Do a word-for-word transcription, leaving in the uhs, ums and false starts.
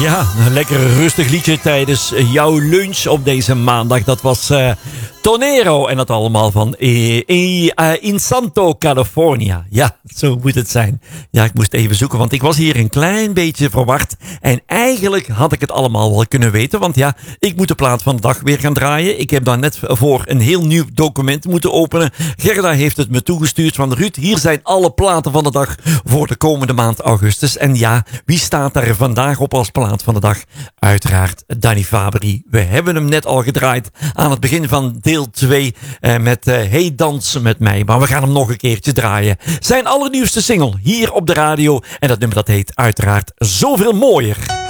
Ja, een lekker rustig liedje tijdens jouw lunch op deze maandag. Dat was uh, Tonero en dat allemaal van uh, uh, In Santo, California. Ja, zo moet het zijn. Ja, ik moest even zoeken, want ik was hier een klein beetje verward. En eigenlijk had ik het allemaal wel kunnen weten. Want ja, ik moet de plaat van de dag weer gaan draaien. Ik heb daar net voor een heel nieuw document moeten openen. Gerda heeft het me toegestuurd van Ruud. Hier zijn alle platen van de dag voor de komende maand augustus. En ja, wie staat daar vandaag op als plaat van de dag? Uiteraard Danny Fabri. We hebben hem net al gedraaid aan het begin van deel twee eh, met uh, Hey Dans met mij. Maar we gaan hem nog een keertje draaien. Zijn allernieuwste single hier op de radio. En dat nummer dat heet uiteraard Zoveel Mooier.